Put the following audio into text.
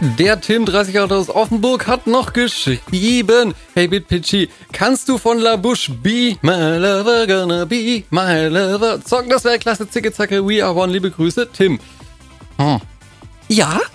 Der Tim, 30 Jahre aus Offenburg, hat noch geschrieben: Hey BitPitchy, kannst du von La Bouche Be My Lover Gonna Be My Lover zocken? Das wäre klasse, zicke, zacke, we are one, liebe Grüße, Tim. Ja,